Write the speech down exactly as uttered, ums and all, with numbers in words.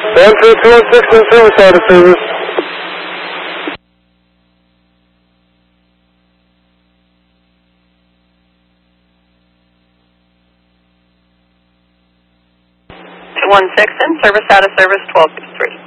one three two one six in service out of service. two one six in service out of service twelve three.